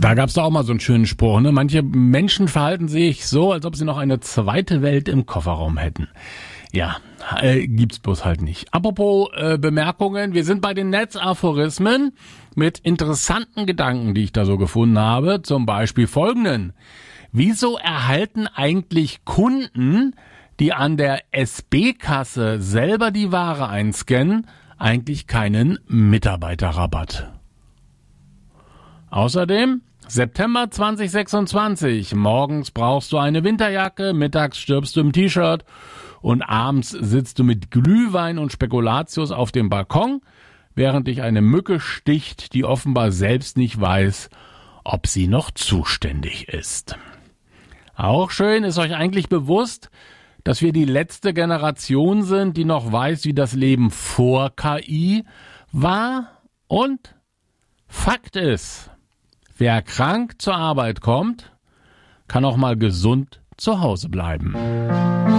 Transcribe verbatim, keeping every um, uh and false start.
Da gab es doch auch mal so einen schönen Spruch, ne? Manche Menschen verhalten sich so, als ob sie noch eine zweite Welt im Kofferraum hätten. Ja, äh, gibt's bloß halt nicht. Apropos äh, Bemerkungen, wir sind bei den Netzaphorismen mit interessanten Gedanken, die ich da so gefunden habe. Zum Beispiel folgenden. Wieso erhalten eigentlich Kunden, die an der S B-Kasse selber die Ware einscannen, eigentlich keinen Mitarbeiterrabatt? Außerdem, September zwanzig sechsundzwanzig, morgens brauchst du eine Winterjacke, mittags stirbst du im T-Shirt und abends sitzt du mit Glühwein und Spekulatius auf dem Balkon, während dich eine Mücke sticht, die offenbar selbst nicht weiß, ob sie noch zuständig ist. Auch schön, ist euch eigentlich bewusst, dass wir die letzte Generation sind, die noch weiß, wie das Leben vor K I war? Und Fakt ist, wer krank zur Arbeit kommt, kann auch mal gesund zu Hause bleiben.